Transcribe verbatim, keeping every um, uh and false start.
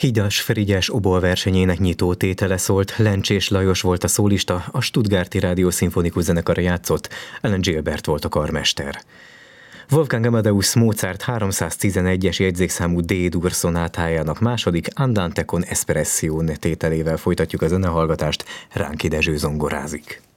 Hidas Frigyes oboe-versenyének nyitó tétele szólt, Lencsés Lajos volt a szólista, a Stuttgarti Rádió Szimfonikus Zenekara játszott, Alan Gilbert volt a karmester. Wolfgang Amadeus Mozart háromszáztizenegyes jegyzékszámú D-dur szonátájának második Andante con Espressione tételével folytatjuk a zenehallgatást, Ránki Dezső zongorázik.